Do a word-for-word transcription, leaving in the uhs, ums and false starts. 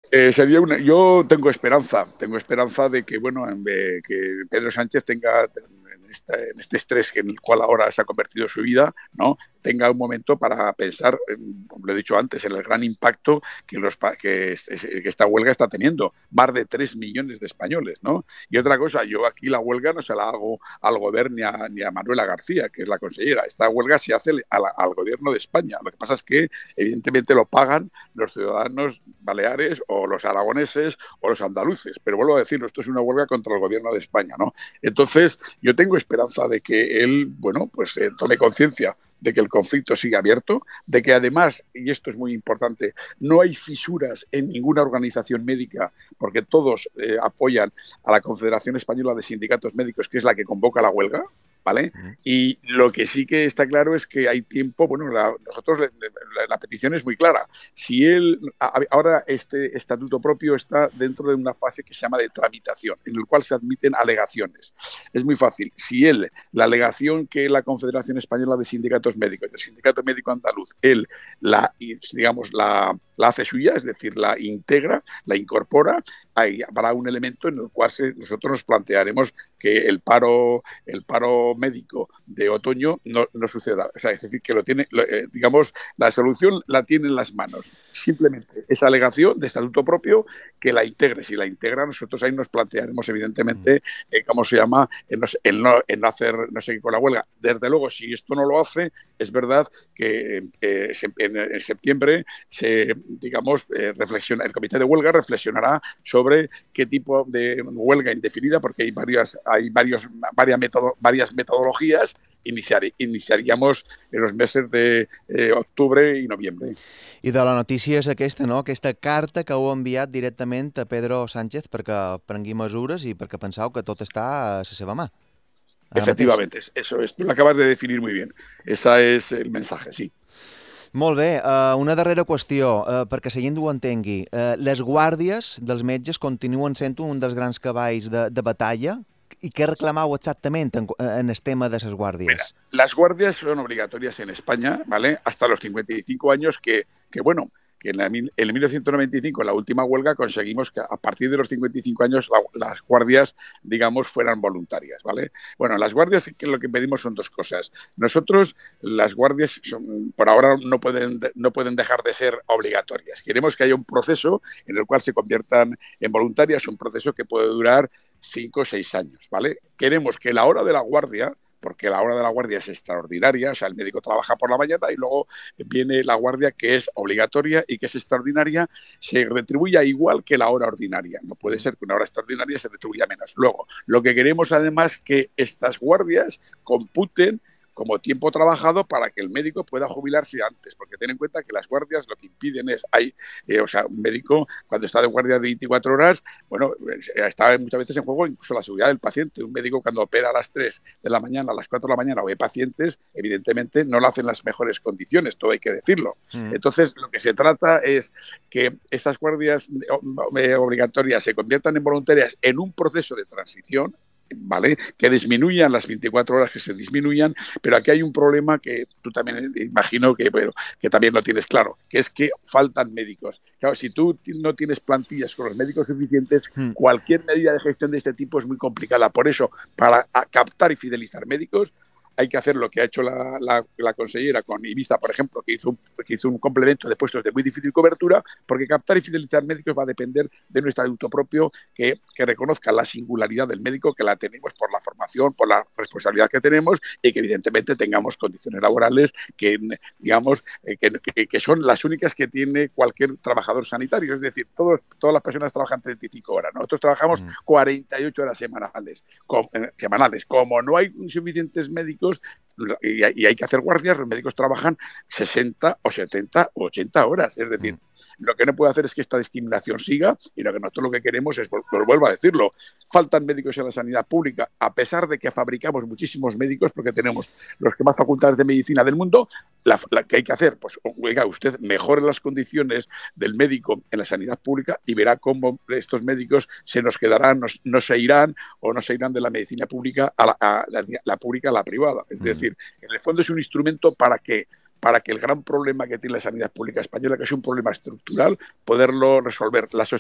Eh, sería una, yo tengo esperanza, tengo esperanza de que, bueno, de que Pedro Sánchez tenga en, esta, en este estrés en el cual ahora se ha convertido su vida, ¿no? Tenga un momento para pensar, como lo he dicho antes, en el gran impacto que, los, que, que esta huelga está teniendo. Más de tres millones de españoles, ¿no? Y otra cosa, yo aquí la huelga no se la hago al gobierno ni a, ni a Manuela García, que es la consellera. Esta huelga se hace al, al gobierno de España. Lo que pasa es que, evidentemente, lo pagan los ciudadanos baleares o los aragoneses o los andaluces. Pero vuelvo a decirlo, esto es una huelga contra el gobierno de España, ¿no? Entonces, yo tengo esperanza de que él, bueno, pues eh, tome conciencia de que el conflicto sigue abierto, de que además, y esto es muy importante, no hay fisuras en ninguna organización médica, porque todos eh, apoyan a la Confederación Española de Sindicatos Médicos, que es la que convoca la huelga, ¿vale? Mm. Y lo que sí que está claro es que hay tiempo, bueno, la, nosotros la, la petición es muy clara. Si él, ahora este estatuto propio está dentro de una fase que se llama de tramitación, en el cual se admiten alegaciones. Es muy fácil. Si él, la alegación que la Confederación Española de Sindicatos Médicos, el Sindicato Médico Andaluz, él la, digamos, la, la hace suya, es decir, la integra, la incorpora, ahí habrá un elemento en el cual se, nosotros nos plantearemos que el paro, el paro médico de otoño no, no suceda. O sea, es decir, que lo tiene, lo, eh, digamos, la solución la tiene en las manos. Simplemente esa alegación de estatuto propio que la integre. Si la integra, nosotros ahí nos plantearemos, evidentemente, eh, ¿cómo se llama? En no, en, no, en no hacer, no sé qué con la huelga. Desde luego, si esto no lo hace, es verdad que eh, en, en septiembre se, digamos, eh, reflexiona, el comité de huelga reflexionará sobre qué tipo de huelga indefinida, porque hay varias, hay varios, varias, metodo, varias metodologías, iniciar, iniciaríamos en los meses de eh, octubre i noviembre. I de la notícia és aquesta, no? Aquesta carta que heu enviat directament a Pedro Sánchez perquè prengui mesures i perquè penseu que tot està a la seva mà. Ara mateix. Efectivamente, eso es. Tú lo acabas de definir muy bien. Ese es el mensaje, sí. Molt bé, uh, una darrera qüestió, uh, perquè la gent ho entengui. Uh, les guàrdies dels metges continuen sent un dels grans cavalls de, de batalla. I què reclamau exactament en, en el tema de les Mira, guàrdies? las guardias son obligatorias en España, ¿vale? Hasta los cincuenta y cinco años que, que bueno, que en, la, en el mil novecientos noventa y cinco, en la última huelga, conseguimos que a partir de los cincuenta y cinco años la, las guardias, digamos, fueran voluntarias, ¿vale? Bueno, las guardias, que lo que pedimos son dos cosas. Nosotros, las guardias, son, por ahora no pueden, no pueden dejar de ser obligatorias. Queremos que haya un proceso en el cual se conviertan en voluntarias, un proceso que puede durar cinco o seis años, ¿vale? Queremos que la hora de la guardia, porque la hora de la guardia es extraordinaria, o sea, el médico trabaja por la mañana y luego viene la guardia que es obligatoria y que es extraordinaria, se retribuya igual que la hora ordinaria. No puede ser que una hora extraordinaria se retribuya menos. Luego, lo que queremos además es que estas guardias computen como tiempo trabajado para que el médico pueda jubilarse antes, porque ten en cuenta que las guardias lo que impiden es, hay, eh, o sea, un médico cuando está de guardia de veinticuatro horas, bueno, está muchas veces en juego incluso la seguridad del paciente. Un médico cuando opera a las tres de la mañana, a las cuatro de la mañana o hay pacientes, evidentemente no lo hacen en las mejores condiciones, todo hay que decirlo. Mm. Entonces, lo que se trata es que estas guardias obligatorias se conviertan en voluntarias en un proceso de transición, ¿vale? Que disminuyan las veinticuatro horas, que se disminuyan, pero aquí hay un problema que tú también imagino que, bueno, que también lo tienes claro, que es que faltan médicos. Claro, si tú no tienes plantillas con los médicos suficientes, mm. cualquier medida de gestión de este tipo es muy complicada. Por eso, para captar y fidelizar médicos, hay que hacer lo que ha hecho la, la, la consellera con Ibiza, por ejemplo, que hizo, un, que hizo un complemento de puestos de muy difícil cobertura, porque captar y fidelizar médicos va a depender de nuestro estatuto propio que, que reconozca la singularidad del médico, que la tenemos por la formación, por la responsabilidad que tenemos y que evidentemente tengamos condiciones laborales que, digamos, eh, que, que, que son las únicas que tiene cualquier trabajador sanitario. Es decir, todos, todas las personas trabajan treinta y cinco horas, ¿no? Nosotros trabajamos mm. cuarenta y ocho horas semanales. Como, eh, semanales. Como no hay suficientes médicos, Y hay, y hay que hacer guardias, los médicos trabajan sesenta o setenta o ochenta horas. Es decir, mm. lo que no puede hacer es que esta discriminación siga y lo que nosotros lo que queremos es, lo vuelvo a decirlo, faltan médicos en la sanidad pública, a pesar de que fabricamos muchísimos médicos porque tenemos los que más facultades de medicina del mundo. La, la que hay que hacer, pues oiga, usted mejore las condiciones del médico en la sanidad pública y verá cómo estos médicos se nos quedarán, nos, no se irán o no se irán de la medicina pública a la, a la, la pública a la privada. Es mm. decir, en el fondo es un instrumento para que para que el gran problema que tiene la sanidad pública española, que es un problema estructural, poderlo resolver. La